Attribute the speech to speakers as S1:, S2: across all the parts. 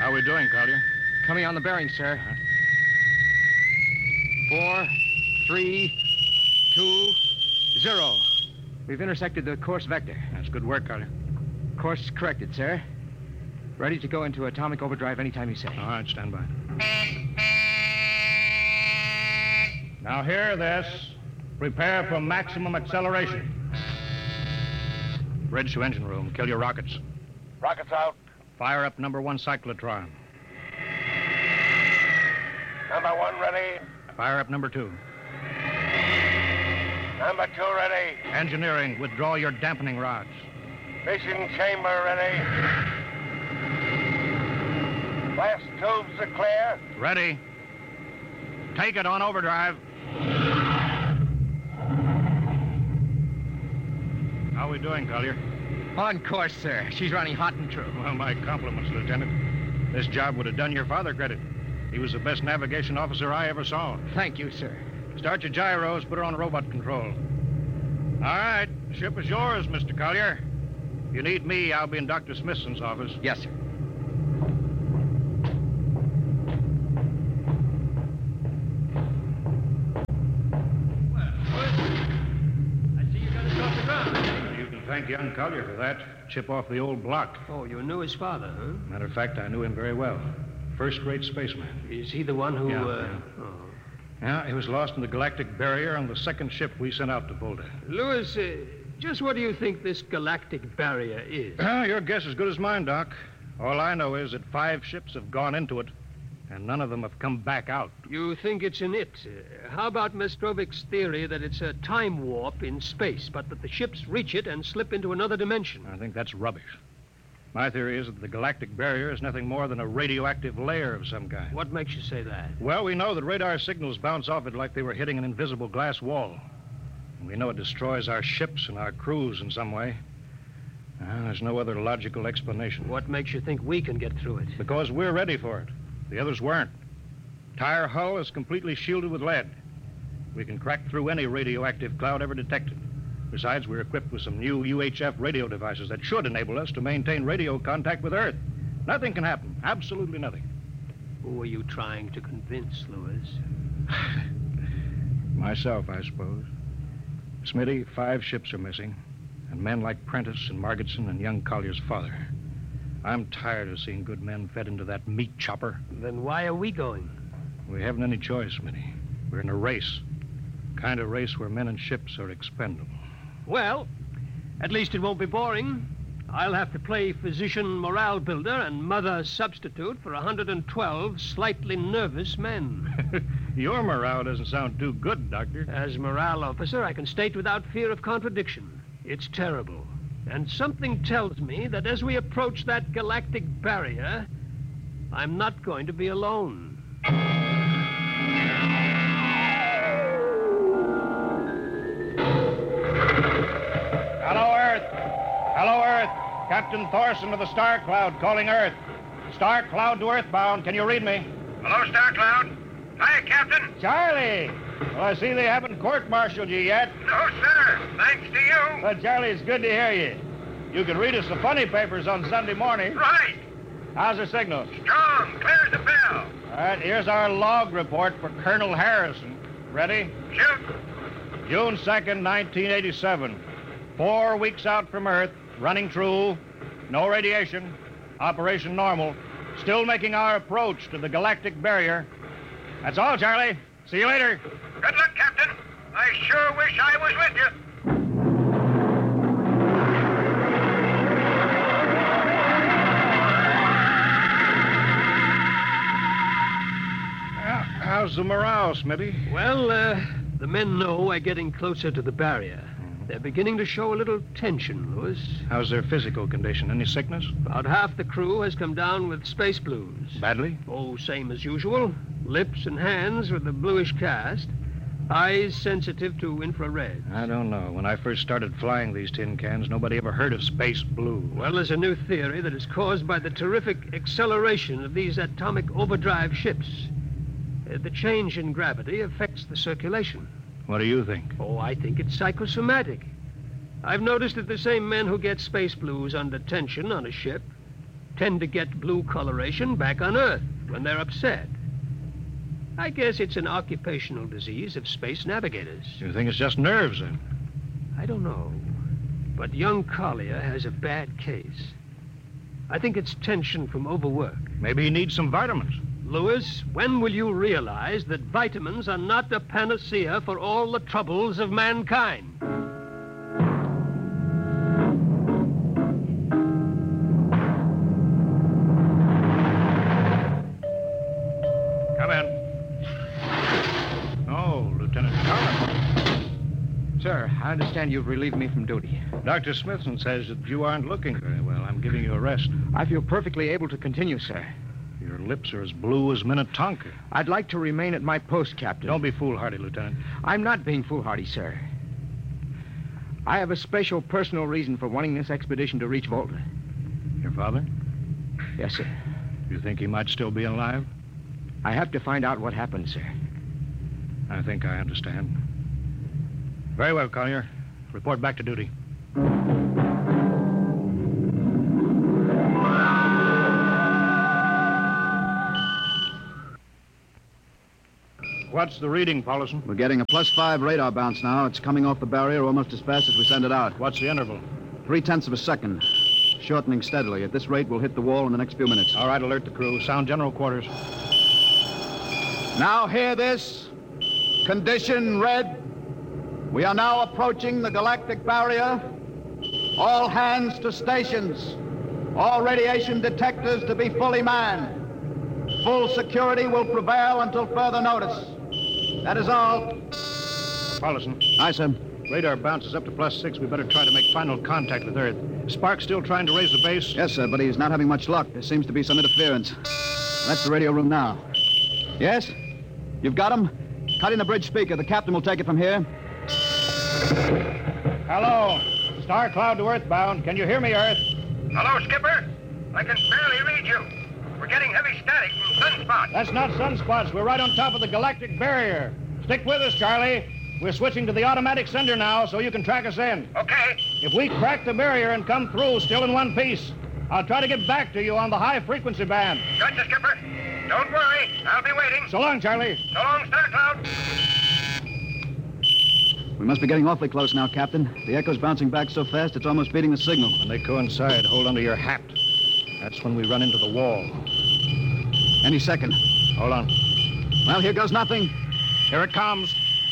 S1: How are we doing, Collier?
S2: Coming on the bearing, sir. 4, 3, 2, 0. We've intersected the course vector.
S1: That's good work, Collier.
S2: Course corrected, sir. Ready to go into atomic overdrive anytime you say.
S1: All right, stand by. Now hear this. Prepare for maximum acceleration. Bridge to engine room. Kill your rockets.
S3: Rockets out.
S1: Fire up number 1 cyclotron.
S3: Number 1 ready.
S1: Fire up number 2.
S3: Number 2 ready.
S1: Engineering, withdraw your dampening rods.
S3: Fission chamber ready. Blast tubes are clear.
S1: Ready. Take it on overdrive. How are we doing, Collier?
S2: On course, sir. She's running hot and true.
S1: Well, my compliments, Lieutenant. This job would have done your father credit. He was the best navigation officer I ever saw.
S2: Thank you, sir.
S1: Start your gyros, put her on robot control. All right, ship is yours, Mr. Collier. If you need me, I'll be in Dr. Smithson's office.
S2: Yes, sir.
S1: Thank young Collier for that. Chip off the old block.
S4: Oh, you knew his father, huh?
S1: Matter of fact, I knew him very well. First-rate spaceman.
S4: Is he the one who,
S1: Yeah. Yeah, he was lost in the galactic barrier on the second ship we sent out to Volta.
S4: Louis, just what do you think this galactic barrier is?
S1: Your guess is as good as mine, Doc. All I know is that 5 ships have gone into it, and none of them have come back out.
S4: You think it's an it. How about Mestrovic's theory that it's a time warp in space, but that the ships reach it and slip into another dimension?
S1: I think that's rubbish. My theory is that the galactic barrier is nothing more than a radioactive layer of some kind.
S4: What makes you say that?
S1: Well, we know that radar signals bounce off it like they were hitting an invisible glass wall. And we know it destroys our ships and our crews in some way. There's no other logical explanation.
S4: What makes you think we can get through it?
S1: Because we're ready for it. The others weren't. Tire hull is completely shielded with lead. We can crack through any radioactive cloud ever detected. Besides, we're equipped with some new UHF radio devices that should enable us to maintain radio contact with Earth. Nothing can happen. Absolutely nothing.
S4: Who are you trying to convince, Louis?
S1: Myself, I suppose. Smitty, 5 ships are missing, and men like Prentice and Margetson and young Collier's father. I'm tired of seeing good men fed into that meat chopper.
S4: Then why are we going?
S1: We haven't any choice, Smitty. We're in a race. Kind of race where men and ships are expendable.
S4: Well, at least it won't be boring. I'll have to play physician morale builder and mother substitute for 112 slightly nervous men.
S1: Your morale doesn't sound too good, Doctor.
S4: As morale officer, I can state without fear of contradiction. It's terrible. And something tells me that as we approach that galactic barrier, I'm not going to be alone.
S1: Hello, Earth. Hello, Earth. Captain Thorson of the Star Cloud calling Earth. Star Cloud to Earthbound. Can you read me?
S3: Hello, Star Cloud. Hi, Captain.
S1: Charlie. Well, I see they haven't court-martialed you yet.
S3: No, sir. Thanks to you.
S1: Well, Charlie, it's good to hear you. You can read us the funny papers on Sunday morning.
S3: Right.
S1: How's the signal?
S3: Strong. Clear as a bell.
S1: All right, here's our log report for Colonel Harrison. Ready?
S3: Shoot.
S1: June 2nd, 1987. 4 weeks out from Earth, running true, no radiation, operation normal, still making our approach to the galactic barrier. That's all, Charlie. See you later.
S3: Good luck, Captain. I sure wish I was with you.
S1: How's the morale, Smitty?
S4: Well, the men know we're getting closer to the barrier. They're beginning to show a little tension, Louis.
S1: How's their physical condition? Any sickness?
S4: About half the crew has come down with space blues.
S1: Badly?
S4: Oh, same as usual. Lips and hands with a bluish cast. Eyes sensitive to infrared.
S1: I don't know. When I first started flying these tin cans, nobody ever heard of space blue.
S4: Well, there's a new theory that is caused by the terrific acceleration of these atomic overdrive ships. The change in gravity affects the circulation.
S1: What do you think?
S4: Oh, I think it's psychosomatic. I've noticed that the same men who get space blues under tension on a ship tend to get blue coloration back on Earth when they're upset. I guess it's an occupational disease of space navigators.
S1: You think it's just nerves, then?
S4: I don't know. But young Collier has a bad case. I think it's tension from overwork.
S1: Maybe he needs some vitamins.
S4: Lewis, when will you realize that vitamins are not a panacea for all the troubles of mankind?
S1: Come in. Oh, Lieutenant Collins.
S2: Sir, I understand you've relieved me from duty.
S1: Dr. Smithson says that you aren't looking very well. I'm giving you a rest.
S2: I feel perfectly able to continue, sir.
S1: Your lips are as blue as Minnetonka.
S2: I'd like to remain at my post, Captain.
S1: Don't be foolhardy, Lieutenant.
S2: I'm not being foolhardy, sir. I have a special personal reason for wanting this expedition to reach Volta.
S1: Your father?
S2: Yes, sir.
S1: You think he might still be alive?
S2: I have to find out what happened, sir.
S1: I think I understand. Very well, Collier. Report back to duty. What's the reading, Paulson?
S5: We're getting a +5 radar bounce now. It's coming off the barrier almost as fast as we send it out.
S1: What's the interval?
S5: 0.3 of a second. Shortening steadily. At this rate, we'll hit the wall in the next few minutes.
S1: All right, alert the crew. Sound general quarters.
S5: Now hear this. Condition red. We are now approaching the galactic barrier. All hands to stations. All radiation detectors to be fully manned. Full security will prevail until further notice. That is all.
S1: Paulson.
S5: Aye, sir.
S1: Radar bounces up to +6. We better try to make final contact with Earth. Spark still trying to raise the base?
S5: Yes, sir, but he's not having much luck. There seems to be some interference. That's the radio room now. Yes? You've got him? Cut in the bridge speaker. The captain will take it from here.
S1: Hello. Star Cloud to Earthbound. Can you hear me, Earth?
S3: Hello, Skipper. I can barely read you. We're getting heavy static from sunspots.
S1: That's not sunspots. We're right on top of the galactic barrier. Stick with us, Charlie. We're switching to the automatic sender now, so you can track us in.
S3: Okay.
S1: If we crack the barrier and come through still in one piece, I'll try to get back to you on the high-frequency band.
S3: Gotcha, Skipper. Don't worry. I'll be waiting.
S1: So long, Charlie.
S3: So long, Star Cloud.
S5: We must be getting awfully close now, Captain. The echo's bouncing back so fast it's almost beating the signal.
S1: When they coincide, hold onto your hat. That's when we run into the wall.
S5: Any second.
S1: Hold on.
S5: Well, here goes nothing.
S1: Here it comes.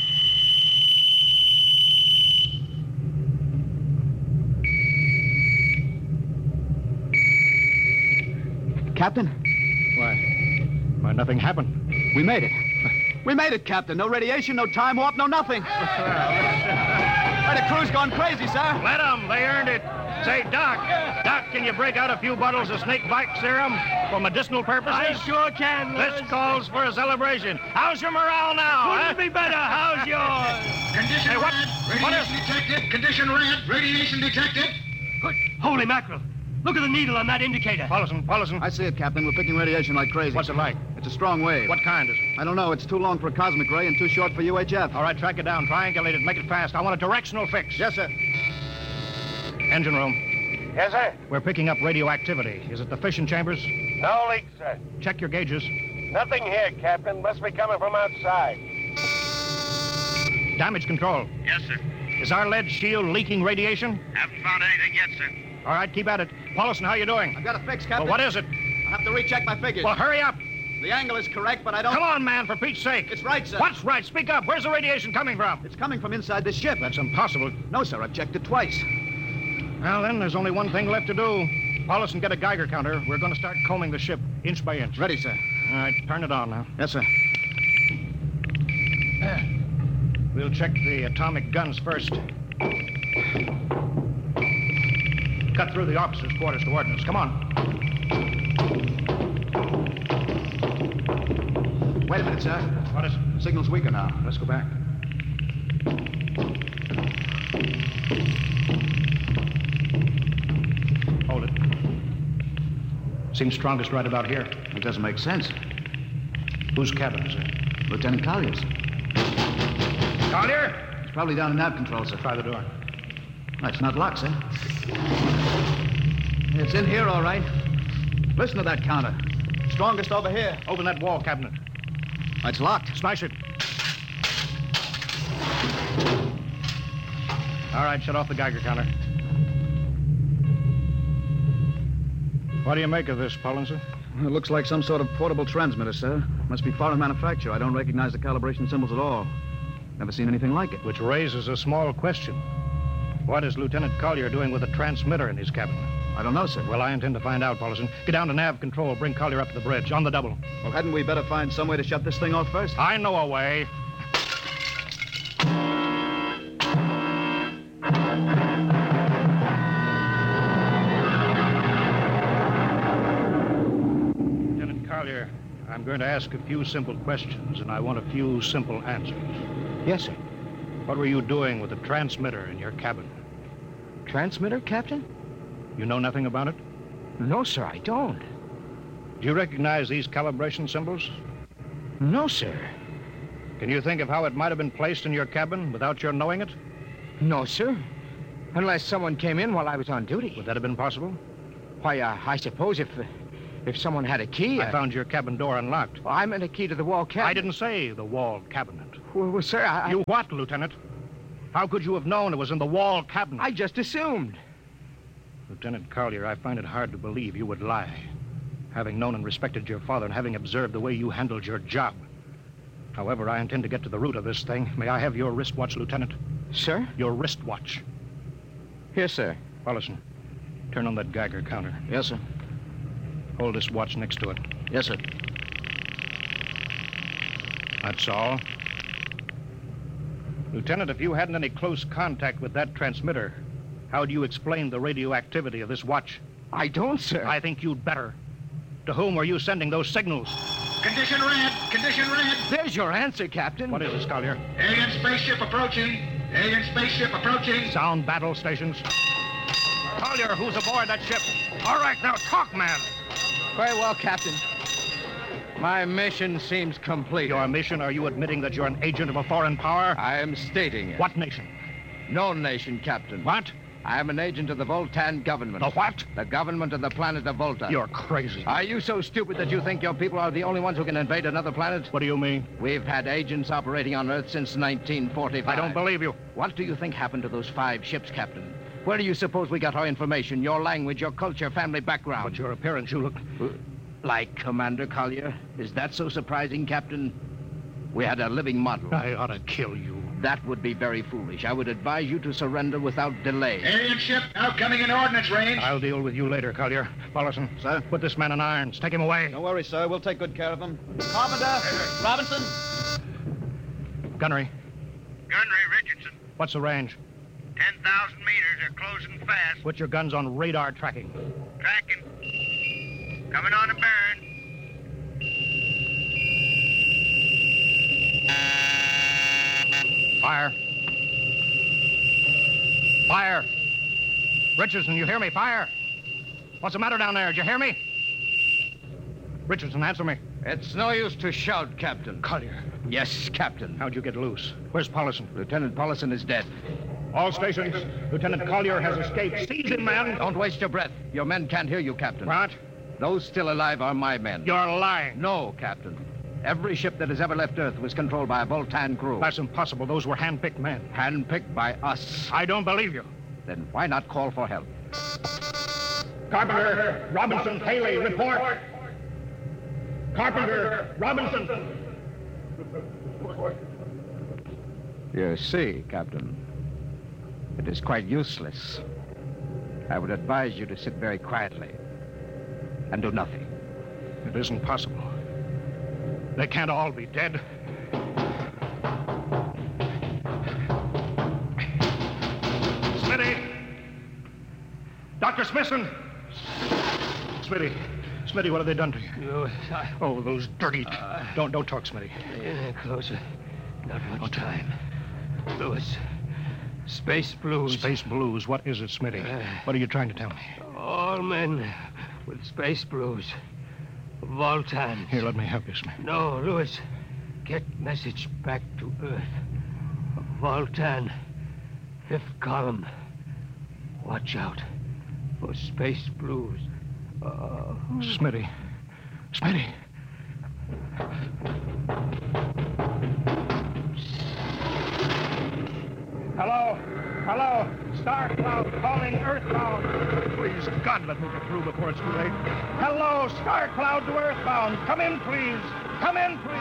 S5: Captain,
S1: Why, nothing happened.
S5: we made it. We made it, Captain. No radiation, no time warp, no nothing. Why, the crew's gone crazy, sir.
S1: Let them. They earned it. Say, Doc, can you break out a few bottles of snake bite serum for medicinal purposes?
S4: I sure can, Lewis.
S1: This calls for a celebration. How's your morale now?
S4: Couldn't be better. How's yours?
S3: Condition
S1: Hey, what-
S3: red.
S1: what
S3: Radiation detected. Condition red. Radiation detected.
S4: Good. Holy mackerel. Look at the needle on that indicator.
S1: Paulson.
S5: I see it, Captain. We're picking radiation like crazy.
S1: What's it like?
S5: It's a strong wave.
S1: What kind is it?
S5: I don't know. It's too long for a cosmic ray and too short for UHF.
S1: All right, track it down. Triangulate it. Make it fast. I want a directional fix.
S5: Yes, sir.
S1: Engine room.
S3: Yes, sir.
S1: We're picking up radioactivity. Is it the fission chambers?
S3: No leak, sir.
S1: Check your gauges.
S3: Nothing here, Captain. Must be coming from outside.
S1: Damage control.
S3: Yes, sir.
S1: Is our lead shield leaking radiation?
S3: Haven't found anything yet, sir.
S1: All right, keep at it. Paulson, how you doing?
S5: I've got a fix,
S1: Well,
S5: Captain.
S1: what is it?
S5: I'll have to recheck my figures.
S1: Well, hurry up.
S5: The angle is correct, but I don't...
S1: Come on, man, for Pete's sake.
S5: It's right, sir.
S1: What's right? Speak up. Where's the radiation coming from?
S5: It's coming from inside this ship.
S1: That's impossible.
S5: No, sir. I've checked it twice.
S1: Well, then, there's only one thing left to do. Paulson, get a Geiger counter. We're going to start combing the ship inch by inch.
S5: Ready, sir.
S1: All right, turn it on now.
S5: Yes, sir.
S1: We'll check the atomic guns first. Cut through the officers' quarters to ordnance. Come on.
S5: Wait a minute, sir.
S1: What is it?
S5: The signal's weaker now.
S1: Let's go back. Hold it. Seems strongest right about here.
S5: It doesn't make sense.
S1: Whose cabin is it?
S5: Lieutenant Collier's.
S1: Collier?
S5: It's probably down in nav control, sir.
S1: Try the door.
S5: It's not locked, sir. It's in here, all right. Listen to that counter. Strongest over here.
S1: Open that wall cabinet.
S5: It's locked.
S1: Smash it. All right, shut off the Geiger counter. What do you make of this, Paulinson?
S5: It looks like some sort of portable transmitter, sir. Must be foreign manufacture. I don't recognize the calibration symbols at all. Never seen anything like it.
S1: Which raises a small question. What is Lieutenant Collier doing with a transmitter in his cabin?
S5: I don't know, sir.
S1: Well, I intend to find out, Paulson. Get down to nav control. Bring Collier up to the bridge. On the double.
S5: Well, hadn't we better find some way to shut this thing off first?
S1: I know a way. Lieutenant Collier, I'm going to ask a few simple questions, and I want a few simple answers.
S2: Yes, sir.
S1: What were you doing with the transmitter in your cabin?
S2: Transmitter, Captain?
S1: You know nothing about it?
S2: No, sir, I don't.
S1: Do you recognize these calibration symbols?
S2: No, sir.
S1: Can you think of how it might have been placed in your cabin without your knowing it?
S2: No, sir. Unless someone came in while I was on duty.
S1: Would that have been possible?
S2: Why, I suppose if someone had a key...
S1: I found your cabin door unlocked.
S2: Well, I meant a key to the wall cabinet.
S1: I didn't say the wall cabinet.
S2: Well, sir,
S1: You what, Lieutenant? How could you have known it was in the wall cabinet?
S2: I just assumed.
S1: Lieutenant Collier, I find it hard to believe you would lie. Having known and respected your father and having observed the way you handled your job. However, I intend to get to the root of this thing. May I have your wristwatch, Lieutenant?
S2: Sir?
S1: Your wristwatch.
S2: Here, sir.
S1: Paulison, turn on that Geiger counter.
S5: Yes, sir.
S1: Hold this watch next to it.
S5: Yes, sir.
S1: That's all. Lieutenant, if you hadn't any close contact with that transmitter, how do you explain the radioactivity of this watch?
S2: I don't, sir.
S1: I think you'd better. To whom were you sending those signals?
S3: Condition red. Condition red.
S2: There's your answer, Captain.
S1: What is this, Collier?
S3: Alien spaceship approaching. Alien spaceship approaching.
S1: Sound battle stations. Collier, who's aboard that ship? All right, now talk, man.
S2: Very well, Captain. My mission seems complete.
S1: Your mission? Are you admitting that you're an agent of a foreign power?
S2: I am stating it.
S1: What nation?
S2: No nation, Captain.
S1: What?
S2: I am an agent of the Voltan government.
S1: The what?
S2: The government of the planet of Volta.
S1: You're crazy.
S2: Are you so stupid that you think your people are the only ones who can invade another planet?
S1: What do you mean?
S2: We've had agents operating on Earth since 1945.
S1: I don't believe you.
S2: What do you think happened to those 5 ships, Captain? Where do you suppose we got our information, your language, your culture, family background?
S1: But your appearance, you look...
S2: Like Commander Collier? Is that so surprising, Captain? We had a living model.
S1: I ought to kill you.
S2: That would be very foolish. I would advise you to surrender without delay.
S3: Alien ship now coming in ordnance range.
S1: I'll deal with you later, Collier. Paulison.
S5: Sir?
S1: Put this man in irons. Take him away.
S5: Don't worry, sir. We'll take good care of him. Carpenter! Robinson!
S1: Gunnery.
S3: Gunnery Richardson.
S1: What's the range?
S3: 10,000 meters. They're closing fast.
S1: Put your guns on radar tracking.
S3: Tracking. Coming on a burn.
S1: Fire. Fire. Richardson, you hear me? Fire. What's the matter down there? Did you hear me? Richardson, answer me.
S2: It's no use to shout, Captain.
S1: Collier.
S2: Yes, Captain.
S1: How'd you get loose? Where's Paulison?
S2: Lieutenant Paulison is dead.
S1: All stations. Lieutenant Collier has escaped. Seize him, man.
S2: Don't waste your breath. Your men can't hear you, Captain.
S1: What?
S2: Those still alive are my men.
S1: You're lying.
S2: No, Captain. Every ship that has ever left Earth was controlled by a Voltan crew.
S1: That's impossible. Those were hand-picked men.
S2: Handpicked by us.
S1: I don't believe you.
S2: Then why not call for help?
S1: Carpenter, Robinson, Haley, report. Carpenter, Robinson.
S2: You see, Captain, it is quite useless. I would advise you to sit very quietly and do nothing.
S1: It isn't possible. They can't all be dead. Smitty! Dr. Smithson! Smitty. Smitty, what have they done to you? Oh, those dirty... Don't talk, Smitty.
S4: Closer. Not much time. Lewis. Space blues.
S1: Space blues. What is it, Smitty? What are you trying to tell me?
S4: All men with space blues. Voltan.
S1: Here, let me help you, Smitty.
S4: No, Lewis. Get message back to Earth. Voltan. 5th column. Watch out for space blues.
S1: Smitty. Smitty.
S3: Hello? Hello? Star Cloud calling Earthbound.
S1: Please, God, let me get through before it's too late.
S3: Hello, Star Cloud to Earthbound. Come in, please. Come in, please.